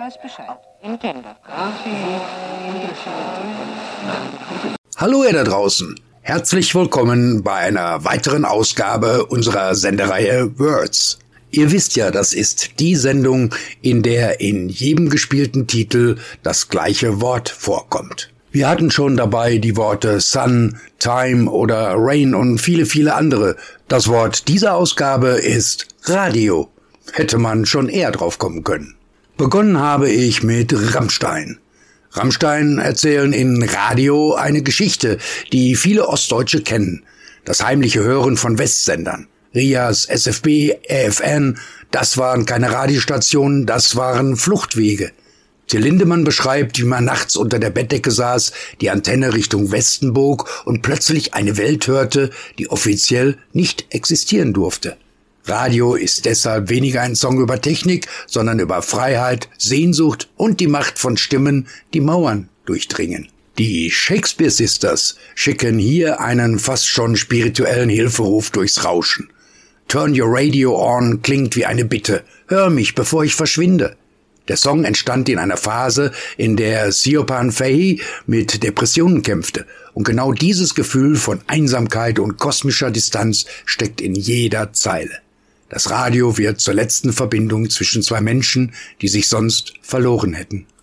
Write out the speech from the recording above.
weiß Bescheid. Nintendo. Hallo ihr da draußen. Herzlich willkommen bei einer weiteren Ausgabe unserer Sendereihe Words. Ihr wisst ja, das ist die Sendung, in der in jedem gespielten Titel das gleiche Wort vorkommt. Wir hatten schon dabei die Worte Sun, Time oder Rain und viele, viele andere. Das Wort dieser Ausgabe ist Radio. Hätte man schon eher drauf kommen können. Begonnen habe ich mit Rammstein. Rammstein erzählen in Radio eine Geschichte, die viele Ostdeutsche kennen. Das heimliche Hören von Westsendern. RIAS, SFB, EFN, das waren keine Radiostationen, das waren Fluchtwege. Till Lindemann beschreibt, wie man nachts unter der Bettdecke saß, die Antenne Richtung Westen bog und plötzlich eine Welt hörte, die offiziell nicht existieren durfte. Radio ist deshalb weniger ein Song über Technik, sondern über Freiheit, Sehnsucht und die Macht von Stimmen, die Mauern durchdringen. Die Shakespeare Sisters schicken hier einen fast schon spirituellen Hilferuf durchs Rauschen. Turn your radio on klingt wie eine Bitte. Hör mich, bevor ich verschwinde. Der Song entstand in einer Phase, in der Siobhan Fahey mit Depressionen kämpfte. Und genau dieses Gefühl von Einsamkeit und kosmischer Distanz steckt in jeder Zeile. Das Radio wird zur letzten Verbindung zwischen zwei Menschen, die sich sonst verloren hätten.